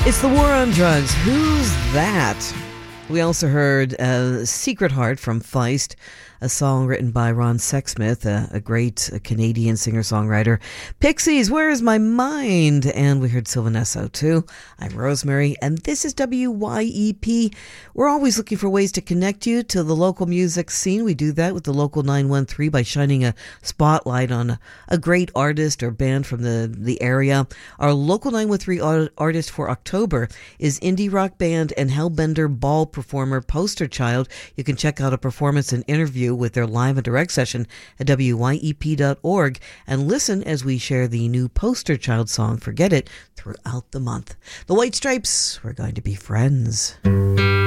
It's the war on drugs. Who's that? We also heard Secret Heart from Feist, a song written by Ron Sexsmith, a great Canadian singer-songwriter. Pixies, Where's My Mind? And we heard Sylvan Esso too. I'm Rosemary, and this is WYEP. We're always looking for ways to connect you to the local music scene. We do that with the Local 913 by shining a spotlight on a great artist or band from the area. Our Local 913 artist for October is indie rock band and Hellbender Ball performer Poster Child. You can check out a performance and interview with their live and direct session at wyep.org and listen as we share the new Poster Child song, Forget It, throughout the month. The White Stripes, We're Going to Be Friends.